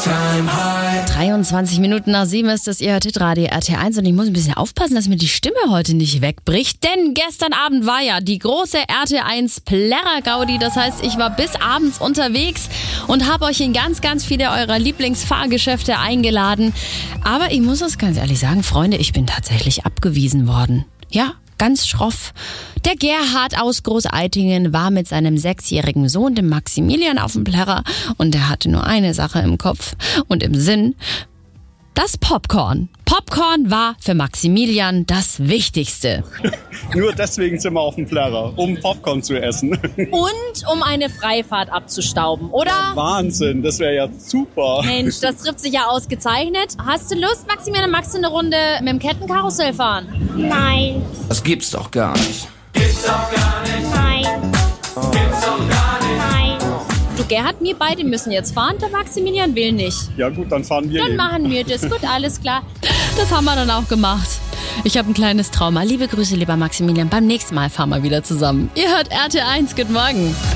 23 Minuten nach 7 ist es, ihr hört Hitradio RT1 und ich muss ein bisschen aufpassen, dass mir die Stimme heute nicht wegbricht, denn gestern Abend war ja die große RT1 Plärrer-Gaudi, das heißt, ich war bis abends unterwegs und habe euch in ganz, ganz viele eurer Lieblingsfahrgeschäfte eingeladen, aber ich muss es ganz ehrlich sagen, Freunde, ich bin tatsächlich abgewiesen worden. Ja, ganz schroff. Der Gerhard aus Großeitingen war mit seinem 6-jährigen Sohn, dem Maximilian, auf dem Plärrer und der hatte nur eine Sache im Kopf und im Sinn: das Popcorn. Popcorn war für Maximilian das Wichtigste. Nur deswegen sind wir auf dem Plärrer, um Popcorn zu essen. Und um eine Freifahrt abzustauben, oder? Wahnsinn, das wäre ja super. Mensch, das trifft sich ja ausgezeichnet. Hast du Lust, Maximilian, magst du eine Runde mit dem Kettenkarussell fahren? Nein. Das gibt's doch gar nicht. Gibt's doch gar nicht. Nein. Gibt's doch gar nicht. Nein. Du, Gerhard, wir beide müssen jetzt fahren, der Maximilian will nicht. Ja gut, dann fahren wir Dann eben. machen wir das. Gut, alles klar. Das haben wir dann auch gemacht. Ich habe ein kleines Trauma. Liebe Grüße, lieber Maximilian. Beim nächsten Mal fahren wir wieder zusammen. Ihr hört RT1. Guten Morgen.